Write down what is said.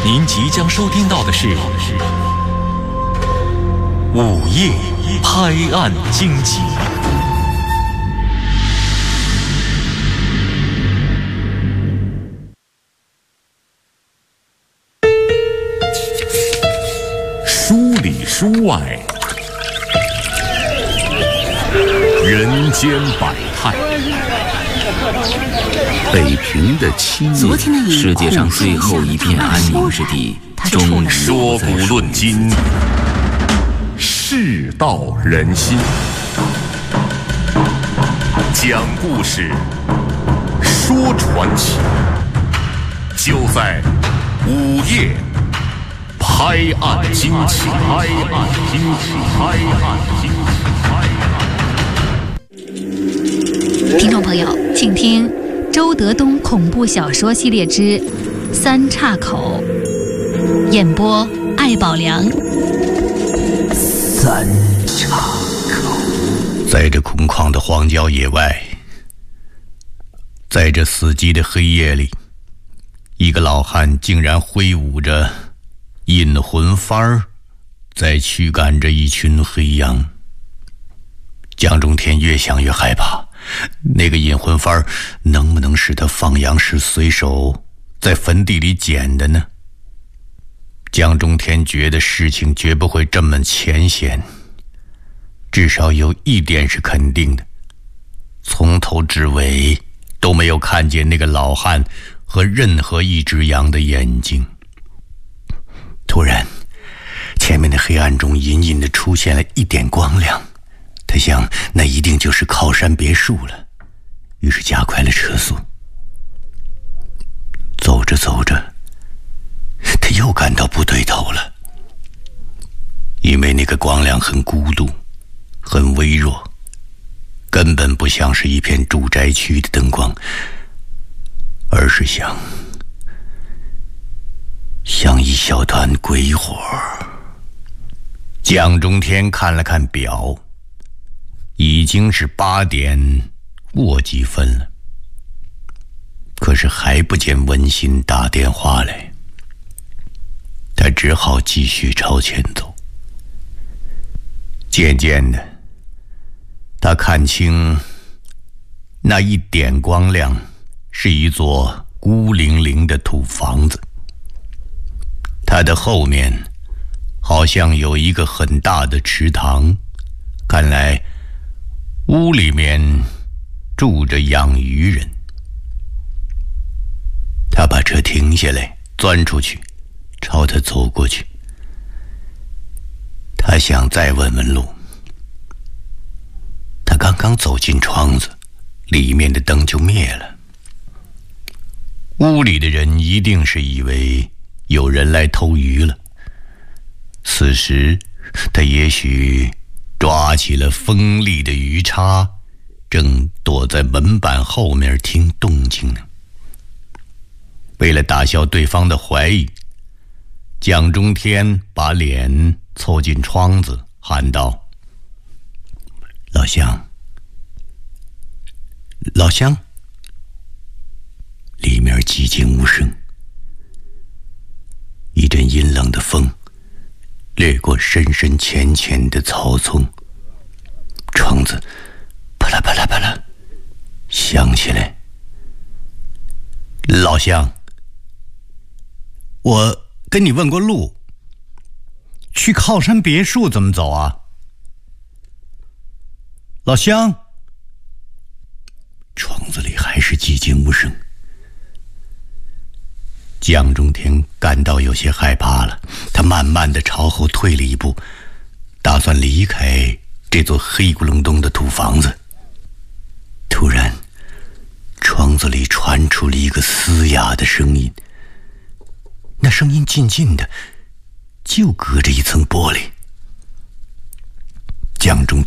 您即将收听到的是午夜拍案惊奇。书里书外，人间百态。 北平的7月，世界上最后一片安宁之地，终于说古论今，世道人心，讲故事，说传奇，就在午夜拍案惊奇。拍案惊奇，拍案惊奇，拍案。 听众朋友，请听周德东恐怖小说系列之《三岔口》，演播艾宝良。 三岔口，在这空旷的荒郊野外，在这死寂的黑夜里，一个老汉竟然挥舞着引魂幡儿，在驱赶着一群黑羊。江中天越想越害怕，那个引魂幡儿能不能是他放羊时随手在坟地里捡的呢？江中天觉得事情绝不会这么浅显，至少有一点是肯定的，从头至尾都没有看见那个老汉和任何一只羊的眼睛。突然，前面的黑暗中隐隐地出现了一点光亮，他想那一定就是靠山别墅了，于是加快了车速。走着走着，他又感到不对头了，因为那个光亮很孤独，很微弱，根本不像是一片住宅区的灯光，而是像一小团鬼火。江中天看了看表，已经是8点过几分了，可是还不见文心打电话来，他只好继续朝前走。渐渐的，他看清那一点光亮是一座孤零零的土房子，它的后面好像有一个很大的池塘，看来屋里面住着养鱼人。他把车停下来，钻出去，朝他走过去。他想再问问路。他刚刚走进窗子，里面的灯就灭了。屋里的人一定是以为有人来偷鱼了，此时他也许抓起了锋利的鱼叉，正躲在门板后面听动静呢。为了打消对方的怀疑，江中天把脸凑近窗子，喊道：“老乡，老乡。”里面寂静无声，一阵阴冷的风掠过深深浅浅的草丛，窗子啪啦啪啦啪啦响起来。老乡，我跟你问过路，去靠山别墅怎么走啊？老乡。窗子里还是寂静无声。江中天感到有些害怕了，他慢慢地朝后退了一步，打算离开这座黑咕隆咚的土房子。突然，窗子里传出了一个嘶哑的声音，那声音近近的，就隔着一层玻璃。江中天